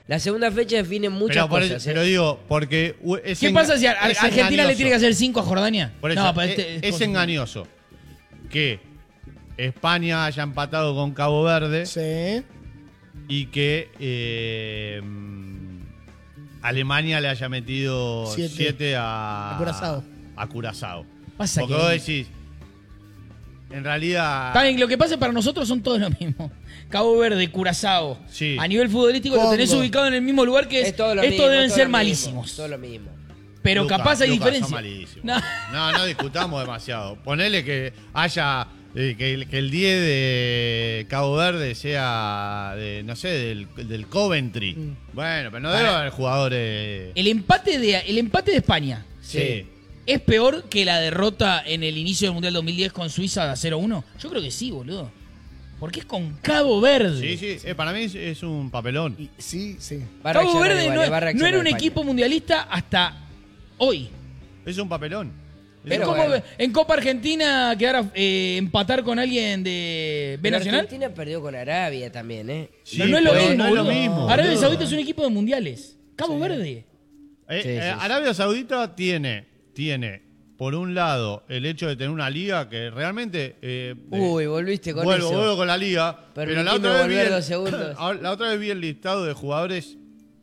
La segunda fecha define muchas cosas. Pero digo, porque... ¿Qué pasa si Argentina le tiene que hacer 5 a Jordania? Por eso, es engañoso que España haya empatado con Cabo Verde. Sí. Y que Alemania le haya metido 7 a Curazao. Porque vos decís, en realidad... Está bien, lo que pasa para nosotros son todos lo mismo. Cabo Verde, Curazao. Sí. A nivel futbolístico lo tenés ubicado en el mismo lugar que estos deben ser malísimos. Todo lo mismo. Pero Lucas, capaz hay diferencia. No discutamos demasiado. Ponele que haya... que el 10 de Cabo Verde sea del Coventry. Bueno, pero no debe haber jugadores. El empate de España. Sí. ¿Es peor que la derrota en el inicio del Mundial 2010 con Suiza 0-1? Yo creo que sí, boludo. Porque es con Cabo Verde. Sí. Para mí es un papelón. Sí. Cabo Verde no era un equipo mundialista hasta hoy. Es un papelón. Pero como en Copa Argentina empatar con alguien de B Nacional. Argentina perdió con Arabia también, ¿eh? Sí, no es lo mismo, no es lo mismo. Arabia Saudita es un equipo de mundiales. Cabo Verde. Arabia Saudita tiene, por un lado, el hecho de tener una liga que realmente... volviste con eso. Vuelvo con la liga. Pero la otra vez vi el listado de jugadores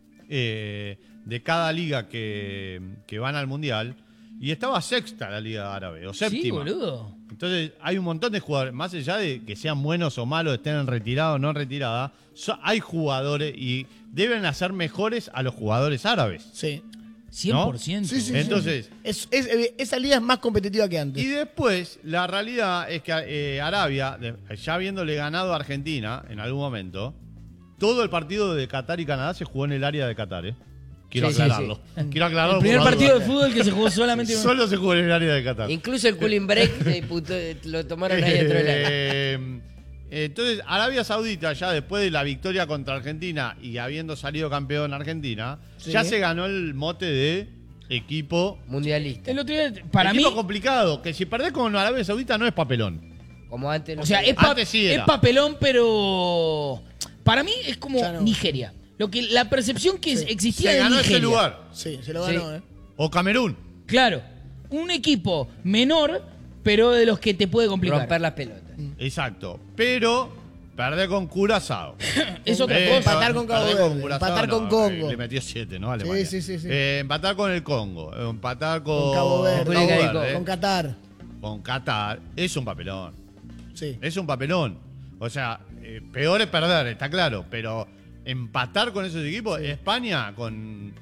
de cada liga que van al Mundial. Y estaba sexta la Liga Árabe, o séptima. Sí, boludo. Entonces hay un montón de jugadores, más allá de que sean buenos o malos, estén en retirada o no en retirada, hay jugadores y deben hacer mejores a los jugadores árabes. Sí. 100%. ¿No? Sí. Entonces, esa liga es más competitiva que antes. Y después, la realidad es que Arabia, ya habiéndole ganado a Argentina en algún momento, todo el partido de Qatar y Canadá se jugó en el área de Qatar, ¿eh? Quiero aclararlo. Quiero aclararlo. El primer partido de fútbol que se jugó solamente... Solo se jugó en el área de Qatar. Incluso el cooling break lo tomaron ahí dentro del área. Entonces, Arabia Saudita, ya después de la victoria contra Argentina y habiendo salido campeón Argentina, ya se ganó el mote de equipo mundialista. El otro día, para equipo mí, complicado, que si perdés con Arabia Saudita no es papelón. Como antes. O sea, es papelón, pero para mí es como Nigeria. La percepción que existía de Nigeria. Se ganó ese lugar. Sí, se lo ganó, O Camerún. Claro, un equipo menor, pero de los que te puede complicar. Romper las pelotas. Exacto. Pero perder con Curazao. Es otra cosa. Empatar con Cabo Verde. Empatar con Congo. Le metió 7, ¿no? Alemania. Sí. Empatar con el Congo. Empatar con Cabo Verde. Con Qatar. Con Qatar. Es un papelón. Sí. Es un papelón. O sea, peor es perder, está claro. Pero empatar con esos equipos, España con...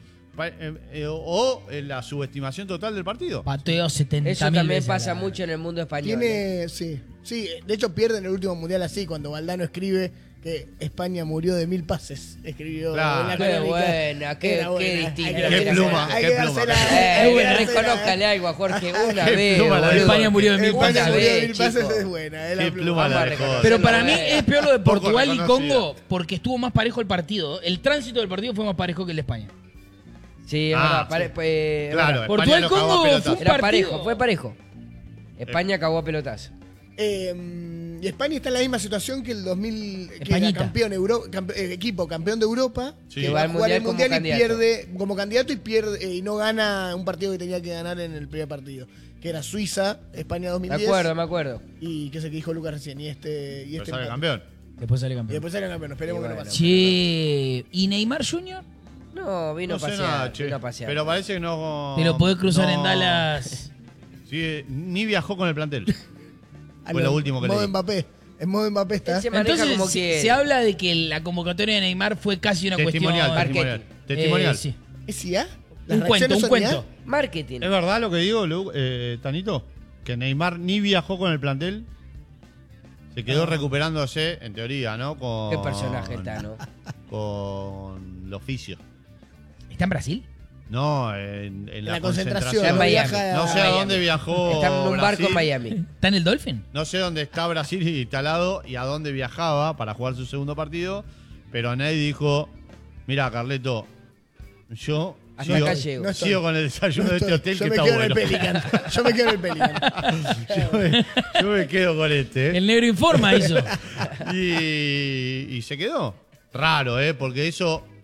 o la subestimación total del partido. Pateo 70.000 Eso también pasa mucho en el mundo español. Sí, de hecho pierden el último mundial así, cuando Valdano escribe que España murió de 1000 pases. Escribió claro. en la Qué buena, qué distinto. Qué pluma. Reconózcale algo a Jorge una vez. España murió de 1000 pases. pases. España murió de 1000 pases es buena. Qué pluma la dejó. Pero para mí es peor lo de Portugal y Congo porque estuvo más parejo el partido. El tránsito del partido fue más parejo que el de España. Sí, es verdad. Claro, Portugal-Congo fue parejo. España cagó a pelotazo. Y España está en la misma situación que el 2000, que era campeón equipo campeón de Europa, que va a jugar el mundial y pierde como candidato y no gana un partido que tenía que ganar en el primer partido, que era Suiza, España 2010. Me acuerdo. Y que se dijo Lucas recién, y este sale campeón. Después sale campeón. Esperemos que no pase. Che, ¿y Neymar Jr.? No, vino a pasear. Pero parece que no... Te lo podés cruzar en Dallas. Sí, ni viajó con el plantel. Fue lo último que le di. En modo Mbappé está. Entonces se habla de que la convocatoria de Neymar fue casi una testimonial. Sí. ¿Es IA? Un cuento. Marketing. ¿Es verdad lo que digo, Tanito? Que Neymar ni viajó con el plantel. Se quedó recuperándose, en teoría, ¿no? Qué personaje está, ¿no? Con el oficio. ¿Está en Brasil? No, en la concentración. Está en Miami. No sé a dónde viajó. Está en un barco en Miami. ¿Está en el Dolphin? No sé dónde está Brasil instalado y a dónde viajaba para jugar su segundo partido. Pero Ney dijo: mira, Carleto, yo sigo con el desayuno de este hotel que está bueno. Yo me quedo en el Pelican. yo me quedo con este. El negro informa hizo. Y se quedó. Raro, porque eso